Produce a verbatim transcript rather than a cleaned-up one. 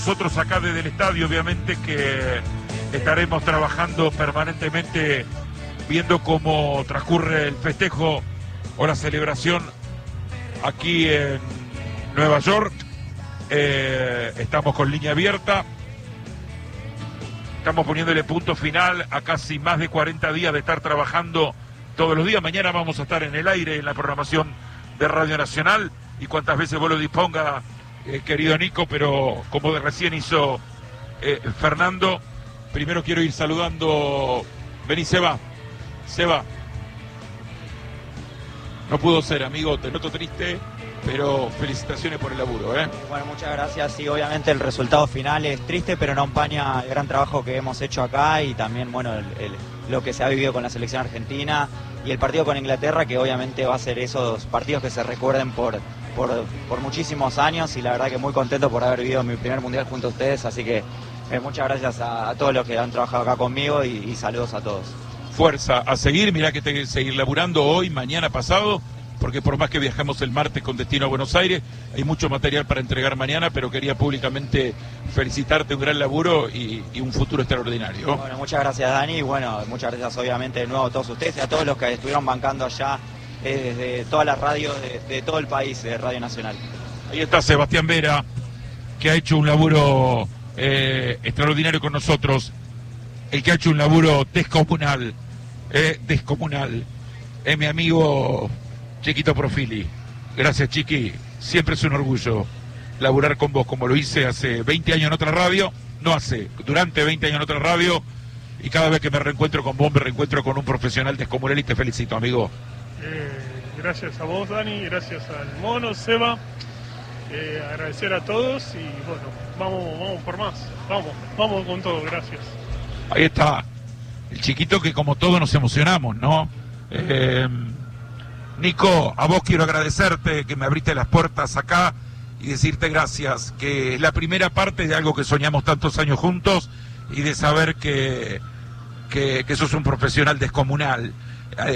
Nosotros acá desde el estadio, obviamente que estaremos trabajando permanentemente, viendo cómo transcurre el festejo o la celebración aquí en Nueva York. Eh, estamos con línea abierta, estamos poniéndole punto final a casi más de cuarenta días de estar trabajando todos los días. Mañana vamos a estar en el aire en la programación de Radio Nacional y cuantas veces vos lo disponga, eh, querido Nico, pero como de recién hizo eh, Fernando, primero quiero ir saludando. Vení, Seba. Seba. No pudo ser, amigo, te noto triste, pero felicitaciones por el laburo, ¿eh? Bueno, muchas gracias. Sí, obviamente el resultado final es triste, pero no empaña el gran trabajo que hemos hecho acá y también, bueno, el, el, lo que se ha vivido con la selección argentina y el partido con Inglaterra, que obviamente va a ser esos partidos que se recuerden por, por, por muchísimos años, y la verdad que muy contento por haber vivido mi primer mundial junto a ustedes, así que eh, muchas gracias a, a todos los que han trabajado acá conmigo y, y saludos a todos. Fuerza, a seguir, mirá que te seguir laburando hoy, mañana, pasado, porque por más que viajamos el martes con destino a Buenos Aires, hay mucho material para entregar mañana, pero quería públicamente felicitarte, un gran laburo y, y un futuro extraordinario. Bueno, muchas gracias, Dani, y bueno, muchas gracias obviamente de nuevo a todos ustedes y a todos los que estuvieron bancando allá eh, desde todas las radios de, de todo el país, de Radio Nacional. Ahí está Sebastián Vera, que ha hecho un laburo eh, extraordinario con nosotros, el que ha hecho un laburo descomunal, eh, descomunal, es mi amigo Chiquito Profili. Gracias, Chiqui, siempre es un orgullo laburar con vos, como lo hice hace veinte años en otra radio, no hace, durante veinte años en otra radio, y cada vez que me reencuentro con vos, me reencuentro con un profesional descomunal y te felicito, amigo. Eh, gracias a vos, Dani, gracias al Mono, Seba, eh, agradecer a todos y bueno, vamos, vamos por más, vamos, vamos con todo, gracias. Ahí está, el Chiquito que como todos nos emocionamos, ¿no? Eh, Nico, a vos quiero agradecerte que me abriste las puertas acá y decirte gracias, que es la primera parte de algo que soñamos tantos años juntos y de saber que, que, que sos un profesional descomunal.